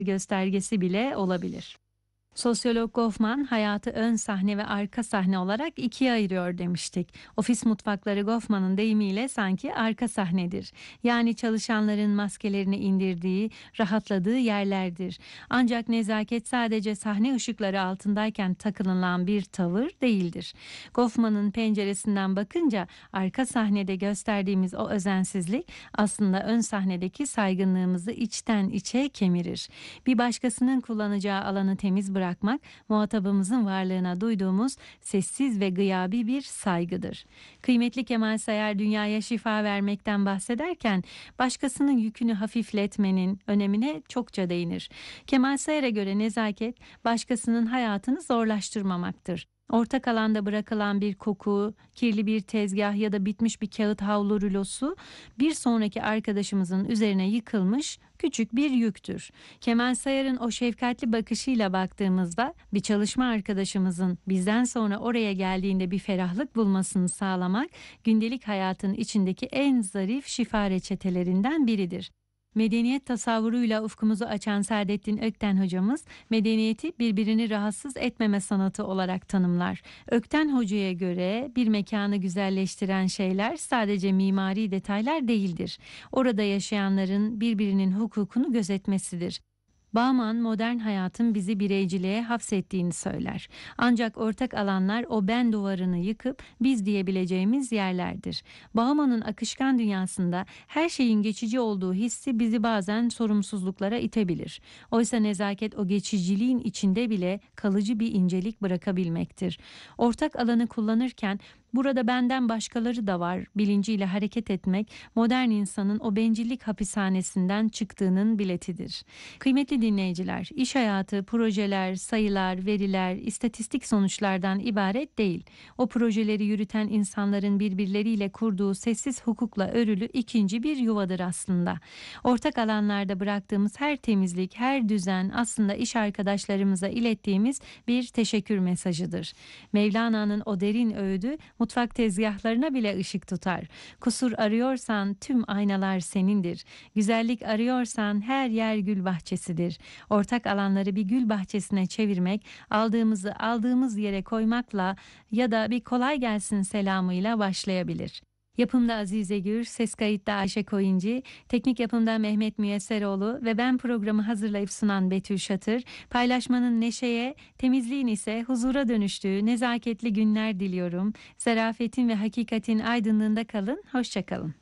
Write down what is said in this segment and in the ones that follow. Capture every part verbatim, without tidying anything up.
göstergesi bile olabilir. Sosyolog Goffman hayatı ön sahne ve arka sahne olarak ikiye ayırıyor demiştik. Ofis mutfakları Goffman'ın deyimiyle sanki arka sahnedir. Yani çalışanların maskelerini indirdiği, rahatladığı yerlerdir. Ancak nezaket sadece sahne ışıkları altındayken takınılan bir tavır değildir. Goffman'ın penceresinden bakınca arka sahnede gösterdiğimiz o özensizlik aslında ön sahnedeki saygınlığımızı içten içe kemirir. Bir başkasının kullanacağı alanı temiz bırakmak bırakmak muhatabımızın varlığına duyduğumuz sessiz ve gıyabi bir saygıdır. Kıymetli Kemal Sayar dünyaya şifa vermekten bahsederken başkasının yükünü hafifletmenin önemine çokça değinir. Kemal Sayar'a göre nezaket başkasının hayatını zorlaştırmamaktır. Ortak alanda bırakılan bir koku, kirli bir tezgah ya da bitmiş bir kağıt havlu rulosu bir sonraki arkadaşımızın üzerine yıkılmış küçük bir yüktür. Kemal Sayar'ın o şefkatli bakışıyla baktığımızda bir çalışma arkadaşımızın bizden sonra oraya geldiğinde bir ferahlık bulmasını sağlamak gündelik hayatın içindeki en zarif şifa reçetelerinden biridir. Medeniyet tasavvuruyla ufkumuzu açan Saadettin Ökten hocamız medeniyeti birbirini rahatsız etmeme sanatı olarak tanımlar. Ökten hocaya göre bir mekanı güzelleştiren şeyler sadece mimari detaylar değildir. Orada yaşayanların birbirinin hukukunu gözetmesidir. Bauman modern hayatın bizi bireyciliğe hapsettiğini söyler. Ancak ortak alanlar o ben duvarını yıkıp biz diyebileceğimiz yerlerdir. Bauman'ın akışkan dünyasında her şeyin geçici olduğu hissi bizi bazen sorumsuzluklara itebilir. Oysa nezaket o geçiciliğin içinde bile kalıcı bir incelik bırakabilmektir. Ortak alanı kullanırken burada benden başkaları da var bilinciyle hareket etmek modern insanın o bencillik hapishanesinden çıktığının biletidir. Kıymetli dinleyiciler, iş hayatı, projeler, sayılar, veriler, istatistik sonuçlardan ibaret değil. O projeleri yürüten insanların birbirleriyle kurduğu sessiz hukukla örülü ikinci bir yuvadır aslında. Ortak alanlarda bıraktığımız her temizlik, her düzen aslında iş arkadaşlarımıza ilettiğimiz bir teşekkür mesajıdır. Mevlana'nın o derin öğüdü mutfak tezgahlarına bile ışık tutar. Kusur arıyorsan tüm aynalar senindir. Güzellik arıyorsan her yer gül bahçesidir. Ortak alanları bir gül bahçesine çevirmek, aldığımızı aldığımız yere koymakla ya da bir kolay gelsin selamıyla başlayabilir. Yapımda Azize Gür, ses kayıtta Ayşe Koyuncu, teknik yapımda Mehmet Müyesseroğlu ve ben programı hazırlayıp sunan Betül Şatır, paylaşmanın neşeye, temizliğin ise huzura dönüştüğü nezaketli günler diliyorum. Zarafetin ve hakikatin aydınlığında kalın, hoşça kalın.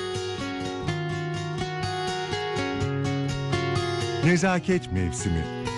Nezaket mevsimi.